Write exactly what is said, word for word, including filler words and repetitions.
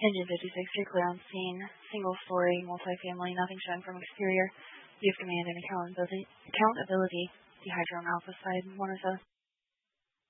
Engine fifty-six, you're clear on scene. Single-story, multifamily, nothing showing from exterior. You have command and accountability. Accountability. The Hydro on Alpha side, one or so.